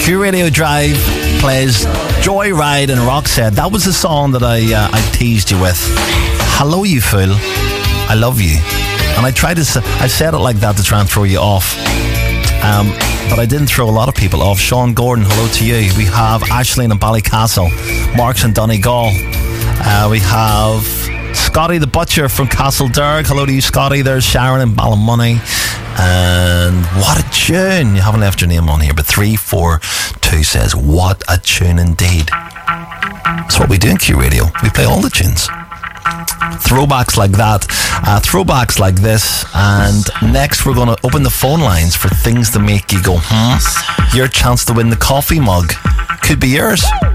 Q Radio Drive plays Joyride and Roxette. That was the song that I teased you with. Hello, you fool. I love you. And I said it like that to try and throw you off. But I didn't throw a lot of people off. Sean Gordon, hello to you. We have Aisling in Ballycastle. Mark's in Donegal. We have Scotty the Butcher from Castlederg. Hello to you, Scotty. There's Sharon in Ballymoney. And what a tune. You haven't left your name on here, but 342 says, what a tune indeed. That's what we do in Q Radio. We play all the tunes. Throwbacks like that, throwbacks like this, and next we're going to open the phone lines for things to make you go, Your chance to win the coffee mug could be yours.